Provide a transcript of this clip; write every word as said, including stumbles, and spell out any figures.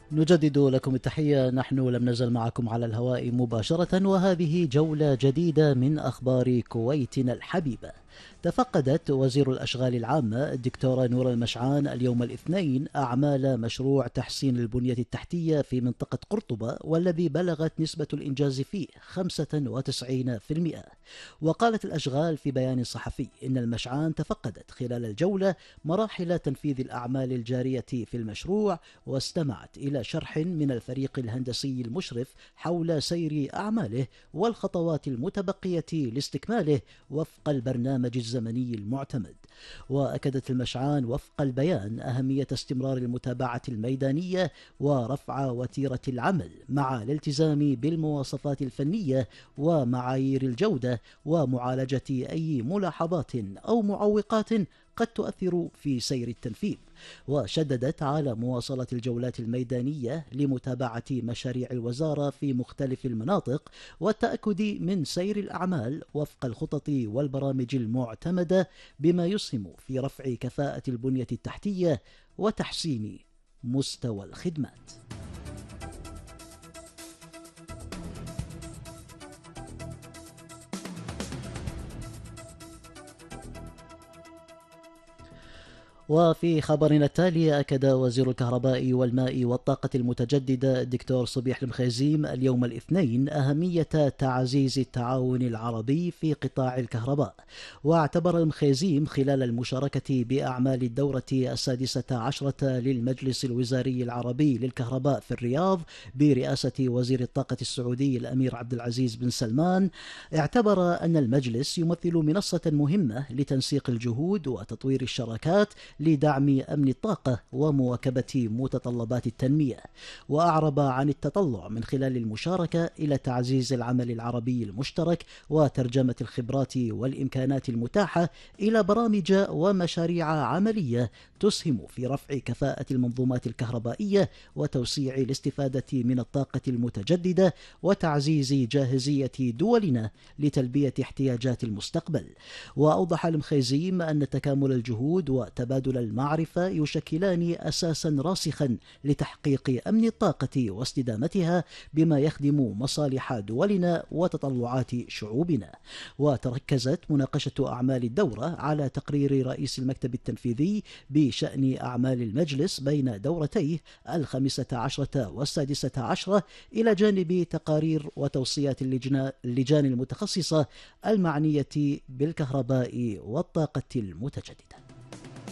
نجدد لكم التحية. نحن لم نزل معكم على الهواء مباشرة، وهذه جولة جديدة من أخبار كويتنا الحبيبة. تفقدت وزير الأشغال العامة الدكتورة نور المشعان اليوم الاثنين أعمال مشروع تحسين البنية التحتية في منطقة قرطبة، والذي بلغت نسبة الإنجاز فيه خمسة وتسعين بالمئة. وقالت الأشغال في بيان صحفي إن المشعان تفقدت خلال الجولة مراحل تنفيذ الأعمال الجارية في المشروع، واستمعت إلى شرح من الفريق الهندسي المشرف حول سير أعماله والخطوات المتبقية لاستكماله وفق البرنامج الزمني المعتمد. وأكدت المشعان وفق البيان أهمية استمرار المتابعة الميدانية ورفع وتيرة العمل مع الالتزام بالمواصفات الفنية ومعايير الجودة، ومعالجة أي ملاحظات أو معوقات قد تؤثر في سير التنفيذ. وشددت على مواصلة الجولات الميدانية لمتابعة مشاريع الوزارة في مختلف المناطق، والتأكد من سير الأعمال وفق الخطط والبرامج المعتمدة، بما يسهم في رفع كفاءة البنية التحتية وتحسين مستوى الخدمات. وفي خبرنا التالي، أكد وزير الكهرباء والماء والطاقة المتجددة الدكتور صبيح المخيزيم اليوم الاثنين أهمية تعزيز التعاون العربي في قطاع الكهرباء. واعتبر المخيزيم خلال المشاركة بأعمال الدورة السادسة عشرة للمجلس الوزاري العربي للكهرباء في الرياض برئاسة وزير الطاقة السعودي الأمير عبد العزيز بن سلمان، اعتبر أن المجلس يمثل منصة مهمة لتنسيق الجهود وتطوير الشراكات لدعم أمن الطاقة ومواكبة متطلبات التنمية. وأعرب عن التطلع من خلال المشاركة إلى تعزيز العمل العربي المشترك وترجمة الخبرات والإمكانات المتاحة إلى برامج ومشاريع عملية تسهم في رفع كفاءة المنظومات الكهربائية وتوسيع الاستفادة من الطاقة المتجددة وتعزيز جاهزية دولنا لتلبية احتياجات المستقبل. وأوضح المخيزيم أن تكامل الجهود وتبادل المعرفة يشكلان أساسا راسخا لتحقيق أمن الطاقة واستدامتها، بما يخدم مصالح دولنا وتطلعات شعوبنا. وتركزت مناقشة أعمال الدورة على تقرير رئيس المكتب التنفيذي بشأن أعمال المجلس بين دورتيه الخامسة عشرة والسادسة عشرة، إلى جانب تقارير وتوصيات اللجان المتخصصة المعنية بالكهرباء والطاقة المتجددة.